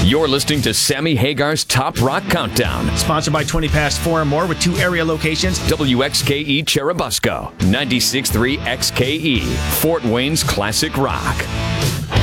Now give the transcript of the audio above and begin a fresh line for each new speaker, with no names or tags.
You're listening to Sammy Hagar's Top Rock Countdown.
Sponsored by 20 Past 4 and more with 2 area locations.
WXKE Cherubusco, 96.3 XKE, Fort Wayne's Classic Rock.